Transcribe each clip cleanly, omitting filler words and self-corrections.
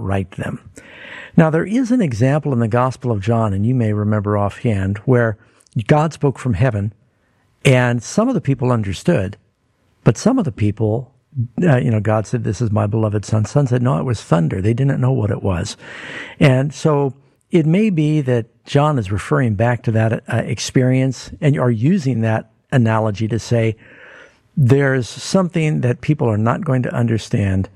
write them. Now, there is an example in the Gospel of John, and you may remember offhand, where God spoke from heaven, and some of the people understood, but some of the people, God said, "This is my beloved Son." Son said, "No, it was thunder." They didn't know what it was. And so it may be that John is referring back to that experience and are using that analogy to say there's something that people are not going to understand.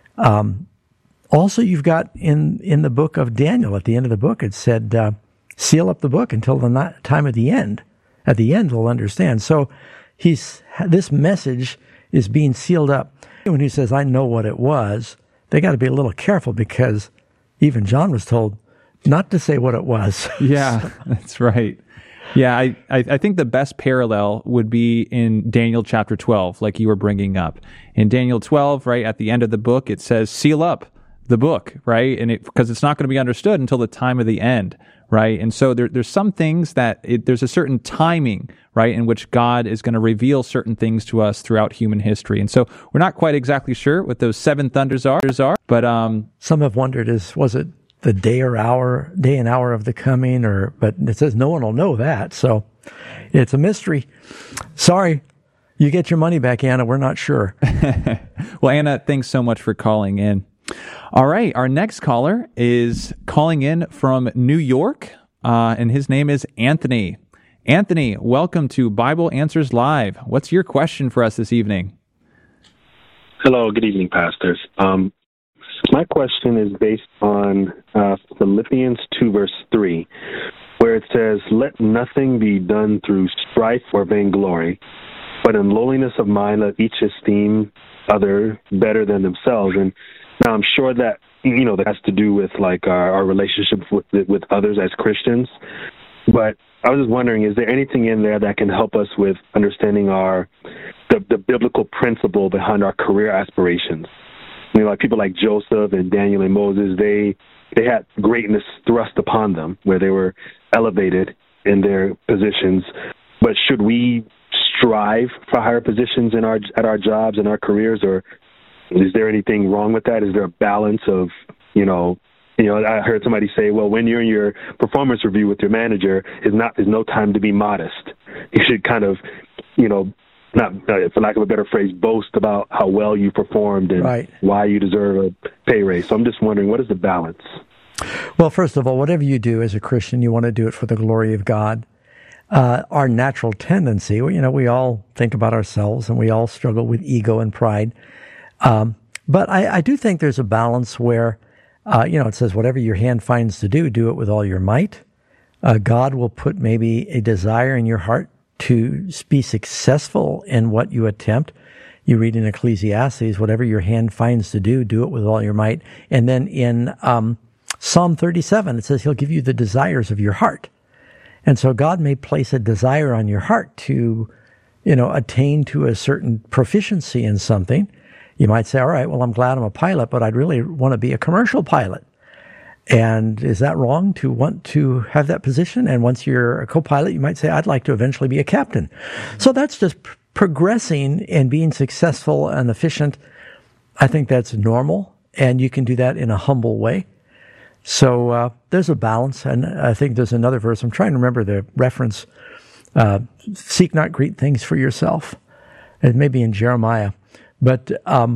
Also, you've got in the book of Daniel, at the end of the book, it said, seal up the book until the time of the end. At the end, they'll understand. So this message is being sealed up. When he says, "I know what it was," they got to be a little careful, because even John was told not to say what it was. Yeah, that's right. Yeah, I think the best parallel would be in Daniel chapter 12, like you were bringing up. In Daniel 12, right, at the end of the book, it says, seal up the book, right? And because it's not going to be understood until the time of the end, right? And so there's some things that there's a certain timing, right, in which God is going to reveal certain things to us throughout human history. And so we're not quite exactly sure what those 7 thunders are, but some have wondered, was it the day and hour of the coming, but it says no one will know that. So it's a mystery. Sorry, you get your money back, Anna. We're not sure. Well, Anna, thanks so much for calling in. All right, our next caller is calling in from New York, and his name is Anthony. Anthony, welcome to Bible Answers Live. What's your question for us this evening? Hello, good evening, pastors. My question is based on Philippians 2, verse 3, where it says, "Let nothing be done through strife or vainglory, but in lowliness of mind let each esteem other better than themselves." And now I'm sure that, that has to do with like our relationship with others as Christians. But I was just wondering, is there anything in there that can help us with understanding the biblical principle behind our career aspirations? Like people like Joseph and Daniel and Moses, they had greatness thrust upon them where they were elevated in their positions. But should we strive for higher positions at our jobs and our careers, or is there anything wrong with that? Is there a balance of, I heard somebody say, well, when you're in your performance review with your manager, there's no time to be modest. You should kind of, not, for lack of a better phrase, boast about how well you performed and right, why you deserve a pay raise. So I'm just wondering, what is the balance? Well, first of all, whatever you do as a Christian, you want to do it for the glory of God. Our natural tendency, we all think about ourselves and we all struggle with ego and pride. But I do think there's a balance where, it says, whatever your hand finds to do it with all your might. God will put maybe a desire in your heart to be successful in what you attempt. You read in Ecclesiastes, whatever your hand finds to do it with all your might. And then in Psalm 37, it says he'll give you the desires of your heart. And so God may place a desire on your heart to, attain to a certain proficiency in something. You might say, all right, well, I'm glad I'm a pilot, but I'd really want to be a commercial pilot. And is that wrong to want to have that position? And once you're a co-pilot, you might say, I'd like to eventually be a captain. So that's just progressing and being successful and efficient. I think that's normal, and you can do that in a humble way. So there's a balance, and I think there's another verse. I'm trying to remember the reference. Seek not great things for yourself. It may be in Jeremiah. But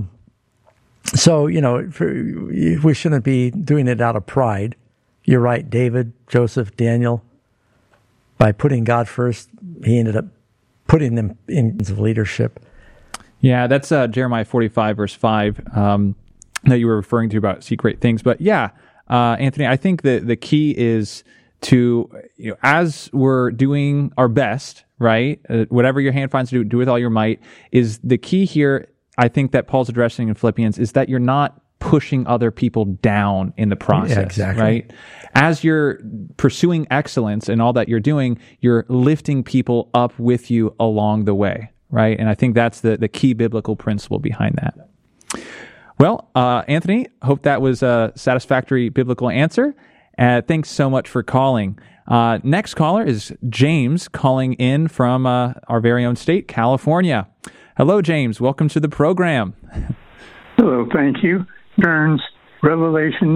so, we shouldn't be doing it out of pride. You're right, David, Joseph, Daniel, by putting God first, he ended up putting them in of leadership. Yeah, that's Jeremiah 45, verse 5, that you were referring to about seek great things. But yeah, Anthony, I think that the key is to, as we're doing our best, right, whatever your hand finds to do with all your might, is the key here. I think that Paul's addressing in Philippians is that you're not pushing other people down in the process, yeah, exactly, right? As you're pursuing excellence in all that you're doing, you're lifting people up with you along the way, right? And I think that's the key biblical principle behind that. Well, Anthony, hope that was a satisfactory biblical answer. Thanks so much for calling. Next caller is James calling in from our very own state, California. Hello, James. Welcome to the program. Hello, thank you. Turns Revelation